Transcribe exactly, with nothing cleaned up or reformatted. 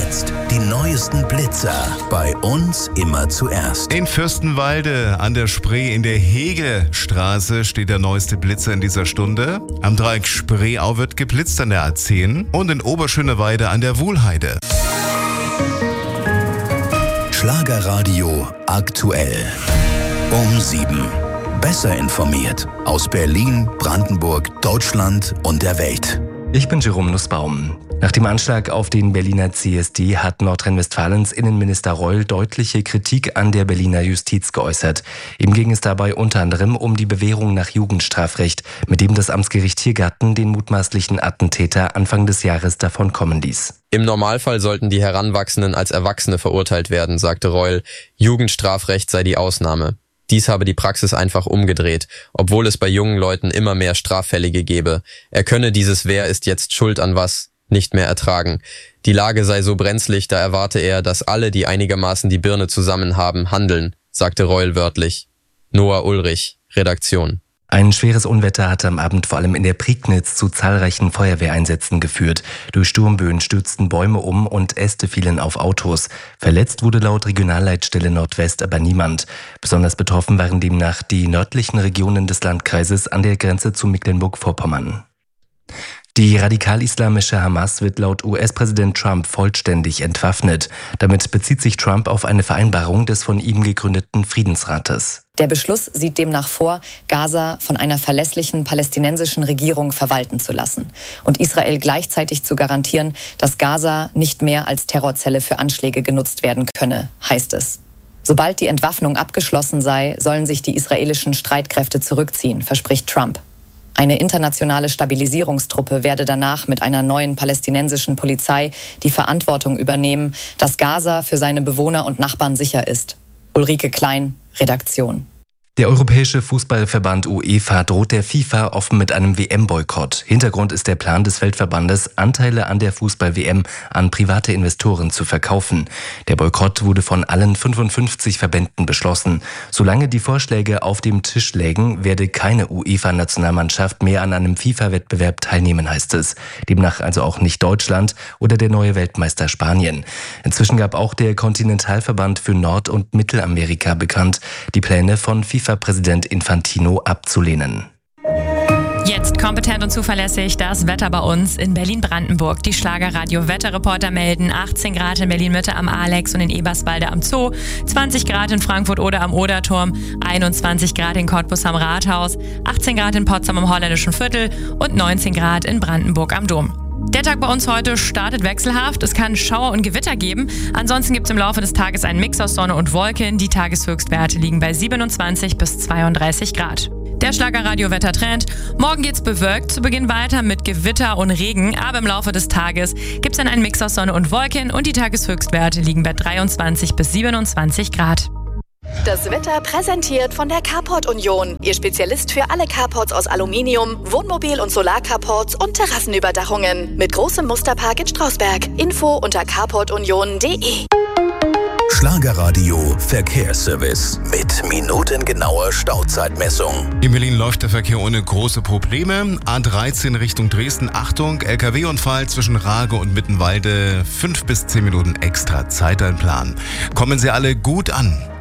Jetzt die neuesten Blitzer bei uns immer zuerst. In Fürstenwalde an der Spree in der Hegestraße steht der neueste Blitzer in dieser Stunde. Am Dreieck Spreeau wird geblitzt an der A zehn und in Oberschöneweide an der Wuhlheide. Schlagerradio aktuell. Um sieben. Besser informiert aus Berlin, Brandenburg, Deutschland und der Welt. Ich bin Jerome Nussbaum. Nach dem Anschlag auf den Berliner C S D hat Nordrhein-Westfalens Innenminister Reul deutliche Kritik an der Berliner Justiz geäußert. Ihm ging es dabei unter anderem um die Bewährung nach Jugendstrafrecht, mit dem das Amtsgericht Tiergarten den mutmaßlichen Attentäter Anfang des Jahres davonkommen ließ. Im Normalfall sollten die Heranwachsenden als Erwachsene verurteilt werden, sagte Reul. Jugendstrafrecht sei die Ausnahme. Dies habe die Praxis einfach umgedreht, obwohl es bei jungen Leuten immer mehr Straffällige gebe. Er könne dieses Wer ist jetzt schuld an was nicht mehr ertragen. Die Lage sei so brenzlig, da erwarte er, dass alle, die einigermaßen die Birne zusammen haben, handeln, sagte Reul wörtlich. Noah Ulrich, Redaktion. Ein schweres Unwetter hatte am Abend vor allem in der Prignitz zu zahlreichen Feuerwehreinsätzen geführt. Durch Sturmböen stürzten Bäume um und Äste fielen auf Autos. Verletzt wurde laut Regionalleitstelle Nordwest aber niemand. Besonders betroffen waren demnach die nördlichen Regionen des Landkreises an der Grenze zu Mecklenburg-Vorpommern. Die radikal-islamische Hamas wird laut U S-Präsident Trump vollständig entwaffnet. Damit bezieht sich Trump auf eine Vereinbarung des von ihm gegründeten Friedensrates. Der Beschluss sieht demnach vor, Gaza von einer verlässlichen palästinensischen Regierung verwalten zu lassen und Israel gleichzeitig zu garantieren, dass Gaza nicht mehr als Terrorzelle für Anschläge genutzt werden könne, heißt es. Sobald die Entwaffnung abgeschlossen sei, sollen sich die israelischen Streitkräfte zurückziehen, verspricht Trump. Eine internationale Stabilisierungstruppe werde danach mit einer neuen palästinensischen Polizei die Verantwortung übernehmen, dass Gaza für seine Bewohner und Nachbarn sicher ist. Ulrike Klein, Redaktion. Der Europäische Fußballverband UEFA droht der FIFA offen mit einem W M-Boykott. Hintergrund ist der Plan des Weltverbandes, Anteile an der Fußball-W M an private Investoren zu verkaufen. Der Boykott wurde von allen fünfundfünfzig Verbänden beschlossen. Solange die Vorschläge auf dem Tisch lägen, werde keine UEFA-Nationalmannschaft mehr an einem FIFA-Wettbewerb teilnehmen, heißt es. Demnach also auch nicht Deutschland oder der neue Weltmeister Spanien. Inzwischen gab auch der Kontinentalverband für Nord- und Mittelamerika bekannt, die Pläne von FIFA Präsident Infantino abzulehnen. Jetzt kompetent und zuverlässig das Wetter bei uns in Berlin-Brandenburg. Die Schlagerradio-Wetterreporter melden achtzehn Grad in Berlin-Mitte am Alex und in Eberswalde am Zoo, zwanzig Grad in Frankfurt oder am Oderturm, einundzwanzig Grad in Cottbus am Rathaus, achtzehn Grad in Potsdam am Holländischen Viertel und neunzehn Grad in Brandenburg am Dom. Der Tag bei uns heute startet wechselhaft. Es kann Schauer und Gewitter geben. Ansonsten gibt es im Laufe des Tages einen Mix aus Sonne und Wolken. Die Tageshöchstwerte liegen bei siebenundzwanzig bis zweiunddreißig Grad. Der Schlagerradio-Wettertrend. Morgen geht's bewölkt zu Beginn weiter mit Gewitter und Regen. Aber im Laufe des Tages gibt's dann einen Mix aus Sonne und Wolken. Und die Tageshöchstwerte liegen bei dreiundzwanzig bis siebenundzwanzig Grad. Das Wetter präsentiert von der Carport Union. Ihr Spezialist für alle Carports aus Aluminium, Wohnmobil- und Solarcarports und Terrassenüberdachungen. Mit großem Musterpark in Strausberg. Info unter carport union punkt de. Schlagerradio Verkehrsservice mit minutengenauer Stauzeitmessung. In Berlin läuft der Verkehr ohne große Probleme. A dreizehn Richtung Dresden, Achtung, L K W-Unfall zwischen Rage und Mittenwalde. Fünf bis zehn Minuten extra Zeit einplanen. Kommen Sie alle gut an.